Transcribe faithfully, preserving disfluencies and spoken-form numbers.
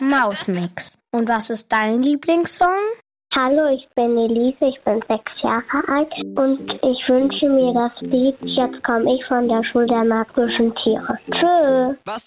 Mausmix. Und was ist dein Lieblingssong? Hallo, ich bin Elise, ich bin sechs Jahre alt und ich wünsche mir das Lied Jetzt komm ich von der Schule der magischen Tiere. Tschö. Was